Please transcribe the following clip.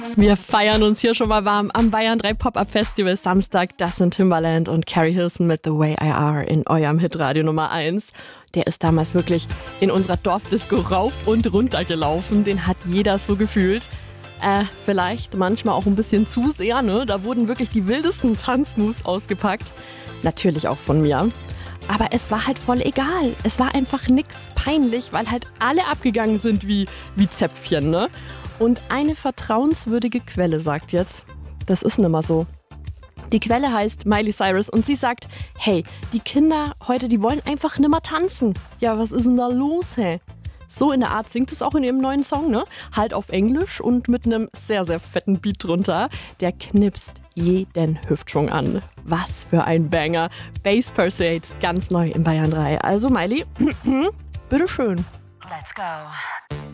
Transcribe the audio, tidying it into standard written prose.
Wir feiern uns hier schon mal warm am Bayern 3 Pop-Up Festival Samstag. Das sind Timbaland und Carrie Hilson mit The Way I Are in eurem Hitradio Nummer 1. Der ist damals wirklich in unserer Dorfdisco rauf und runter gelaufen. Den hat jeder so gefühlt. Vielleicht manchmal auch ein bisschen zu sehr, ne? Da wurden wirklich die wildesten Tanzmoves ausgepackt. Natürlich auch von mir. Aber es war halt voll egal. Es war einfach nix peinlich, weil halt alle abgegangen sind wie Zäpfchen, ne? Und eine vertrauenswürdige Quelle sagt jetzt, das ist nimmer so. Die Quelle heißt Miley Cyrus und sie sagt, hey, die Kinder heute, die wollen einfach nimmer tanzen. Ja, was ist denn da los, hä? So in der Art singt es auch in ihrem neuen Song, ne? Halt auf Englisch und mit einem sehr, sehr fetten Beat drunter. Der knipst jeden Hüftschwung an. Was für ein Banger. Bass Persuades, ganz neu in Bayern 3. Also Miley, bitteschön. Let's go.